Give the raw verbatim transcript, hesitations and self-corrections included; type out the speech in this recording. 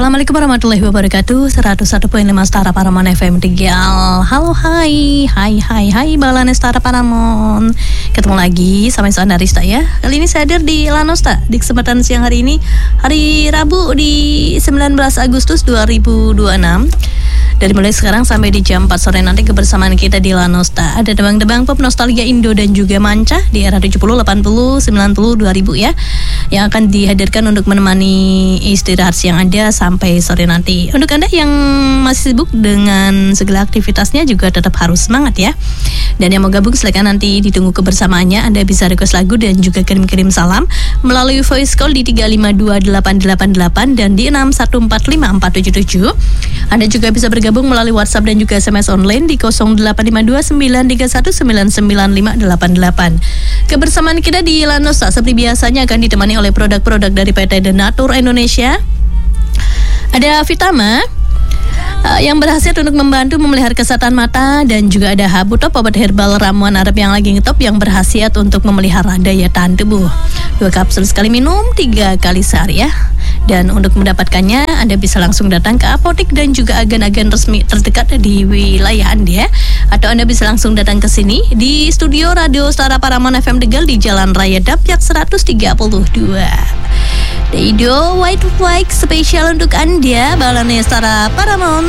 Assalamualaikum warahmatullahi wabarakatuh. seratus satu koma lima Setara Paramon F M Tegal. Halo, hai, hai, hai, hai, Balane Setara Paramon. Ketemu lagi sama saya Narista ya. Kali ini saya hadir di Lanosta di kesempatan siang hari ini, hari Rabu di sembilan belas Agustus dua ribu dua puluh enam. Dari mulai sekarang sampai di jam empat sore nanti kebersamaan kita di Lanosta. Ada debang-debang pop nostalgia Indo dan juga manca di era tujuh puluh, delapan puluh, sembilan puluh, dua ribu ya, yang akan dihadirkan untuk menemani istirahat siang Anda sampai sore nanti. Untuk Anda yang masih sibuk dengan segala aktivitasnya juga tetap harus semangat ya. Dan yang mau gabung silakan nanti ditunggu kebersamaannya. Anda bisa request lagu dan juga kirim-kirim salam melalui voice call di tiga lima dua delapan delapan delapan dan di enam satu empat lima empat tujuh tujuh. Anda juga bisa bergabung melalui WhatsApp dan juga S M S online di nol delapan lima dua sembilan tiga satu sembilan sembilan lima delapan delapan. Kebersamaan kita di Lanosta seperti biasanya akan ditemani oleh produk-produk dari P T Denatur Indonesia. Ada Vitama uh, yang berhasil untuk membantu memelihara kesehatan mata, dan juga ada Habutop, obat herbal ramuan Arab yang lagi ngetop yang berkhasiat untuk memelihara daya tahan tubuh. Dua kapsul sekali minum, tiga kali sehari ya. Dan untuk mendapatkannya Anda bisa langsung datang ke apotek dan juga agen-agen resmi terdekat di wilayah Anda, atau Anda bisa langsung datang ke sini di studio Radio Setara Paramon F M Tegal di Jalan Raya Dapyak seratus tiga puluh dua. Radio White White spesial untuk Anda, Balane Setara Paramon.